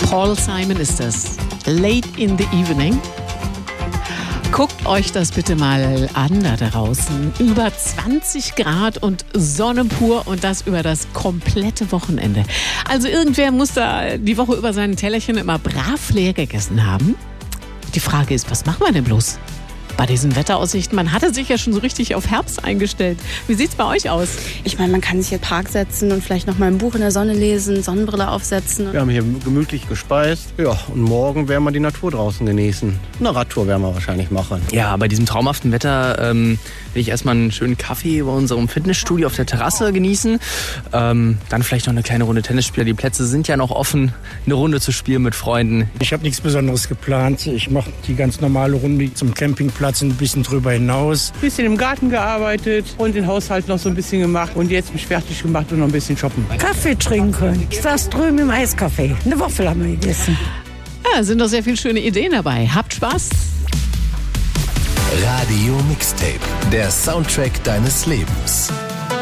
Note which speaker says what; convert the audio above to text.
Speaker 1: Paul Simon ist das. Late in the Evening. Guckt euch das bitte mal an da draußen. Über 20 Grad und Sonne pur und das über das komplette Wochenende. Also irgendwer muss da die Woche über sein Tellerchen immer brav leer gegessen haben. Die Frage ist, was machen wir denn bloß bei diesen Wetteraussichten? Man hatte sich ja schon so richtig auf Herbst eingestellt. Wie sieht's bei euch aus?
Speaker 2: Ich meine, man kann sich hier Park setzen und vielleicht noch mal ein Buch in der Sonne lesen, Sonnenbrille aufsetzen.
Speaker 3: Wir haben hier gemütlich gespeist. Ja, und morgen werden wir die Natur draußen genießen. Eine Radtour werden wir wahrscheinlich machen.
Speaker 4: Ja, bei diesem traumhaften Wetter will ich erstmal einen schönen Kaffee bei unserem Fitnessstudio auf der Terrasse genießen. Dann vielleicht noch eine kleine Runde Tennis spielen. Die Plätze sind ja noch offen, eine Runde zu spielen mit Freunden.
Speaker 5: Ich habe nichts Besonderes geplant. Ich mache die ganz normale Runde zum Campingplatz, ein bisschen drüber hinaus.
Speaker 6: Ein bisschen im Garten gearbeitet und den Haushalt noch so ein bisschen gemacht. Und jetzt mich fertig gemacht und noch ein bisschen shoppen.
Speaker 7: Kaffee trinken. Ich saß drüben im Eiscafé. Eine Waffel haben wir gegessen.
Speaker 1: Ja, sind doch sehr viele schöne Ideen dabei. Habt Spaß.
Speaker 8: Radio Mixtape, der Soundtrack deines Lebens.